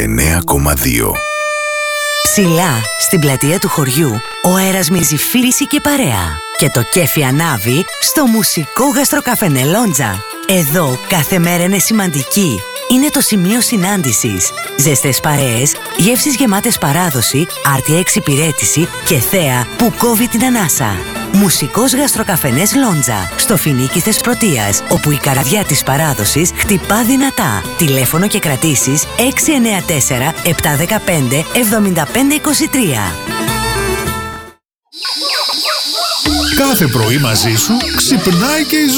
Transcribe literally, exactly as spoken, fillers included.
εννέα κόμμα δύο. Ψηλά, στην πλατεία του χωριού, ο αέρας μυρίζει φίληση και παρέα. Και το κέφι ανάβει στο μουσικό γαστροκαφενέ Λόντζα. Εδώ κάθε μέρα είναι σημαντική. Είναι το σημείο συνάντησης. Ζεστές παρέες, γεύσεις γεμάτες παράδοση, άρτια εξυπηρέτηση και θέα που κόβει την ανάσα. Μουσικός γαστροκαφενές Λόντζα, στο Φινίκι Θεσπρωτείας, όπου η καραδιά της παράδοσης χτυπά δυνατά. Τηλέφωνο και κρατήσεις έξι εννέα τέσσερα επτά ένα πέντε εβδομήντα πέντε είκοσι τρία. Κάθε πρωί μαζί σου ξυπνάει και η ζωή.